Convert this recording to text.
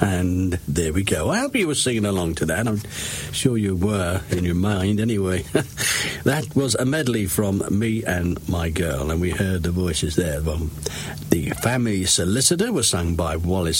And there we go. I hope you were singing along to that. I'm sure you were in your mind anyway. That was a medley from Me and My Girl, and we heard the voices there. The Family Solicitor was sung by Wallace